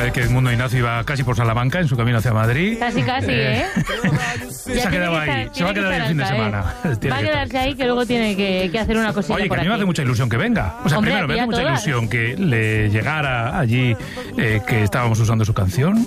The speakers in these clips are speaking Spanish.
vez que Edmundo Ignacio iba casi por Salamanca en su camino hacia Madrid. Casi, ¿eh? Se ha quedado ahí. Se va a quedar ahí el fin de semana. Va a quedarse ahí, que luego tiene que hacer una cosita. Oye, que por a mí me aquí. hace mucha ilusión que venga. O sea, Hombre, primero me hace mucha todas. ilusión que le llegara allí que estábamos usando su canción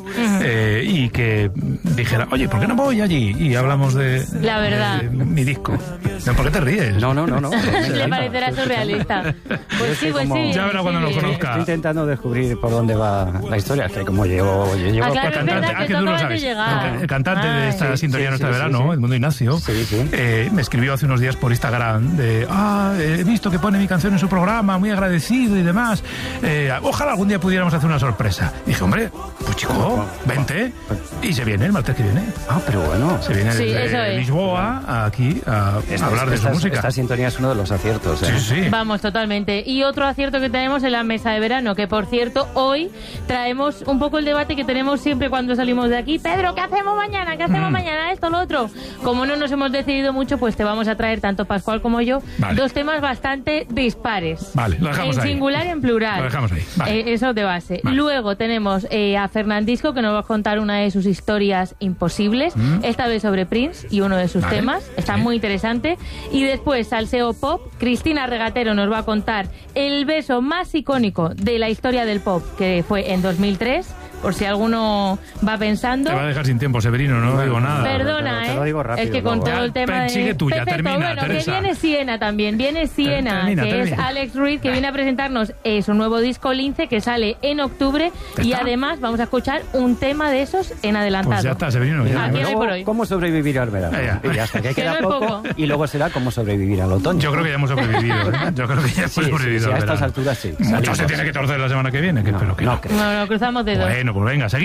y que dijera, oye, ¿por qué no voy allí? Y hablamos de, La verdad. de mi disco. ¿Por qué te ríes? No. Le parecerá surrealista. Pues sí, pues sí. Ya verá cuando nos conozca. Estoy intentando descubrir por dónde va la historia, que como llevo Ah, claro, El es cantante, verdad que que tú tú lo acabas de sabes. llegar. El cantante de esta sintonía nuestra de verano, Edmundo Ignacio, me escribió hace unos días por Instagram de he visto que pone mi canción en su programa, muy agradecido y demás. Ojalá algún día pudiéramos hacer una sorpresa. Y dije, hombre, pues chico, vente. Y se viene el martes que viene. pero bueno. Se viene Sí, eso de es. Lisboa aquí a hablar de su música. Esta sintonía es uno de los aciertos. Sí. Vamos, totalmente. Y otro acierto que tenemos en la mesa de verano, que por cierto, hoy traemos un poco el debate que tenemos siempre cuando salimos de aquí. Pedro, ¿qué hacemos mañana? ¿Qué hacemos mañana? Esto, lo otro. Como no nos hemos decidido mucho, pues te vamos a traer, tanto Pascual como yo, dos temas bastante dispares. Vale, lo dejamos en ahí. singular y en plural. Lo dejamos ahí. Vale. Eso de base. Vale. Luego tenemos a Fernandisco, que nos va a contar una de sus historias imposibles, esta vez sobre Prince y uno de sus temas. Está muy interesante. Y después, Salseo Pop, Cristina Regatero nos va a contar el beso más icónico de la historia del pop, que fue en 2003, por si alguno va pensando. Te va a dejar sin tiempo, Severino, no digo nada. Perdona, te lo digo rápido, es que con luego. todo el tema Sigue tuya, Perfecto, termina, bueno, Teresa. que viene Siena también, viene Siena, Termina. es Alex Ruiz, que viene a presentarnos su nuevo disco Lince, que sale en octubre, y además vamos a escuchar un tema de esos en adelantado. Pues ya está, Severino. Ya. Aquí no hay Luego, por hoy. ¿cómo sobrevivir al verano? Y ya está, que Que queda no es poco. poco. Y luego será cómo sobrevivir al otoño. Yo creo que ya hemos sobrevivido. Yo creo que ya hemos sobrevivido. a al estas verano. alturas sí. Mucho Salimos. se tiene que torcer la semana que viene, que espero que no. creo. No, cruzamos dedos. Bueno, pues venga, seguimos.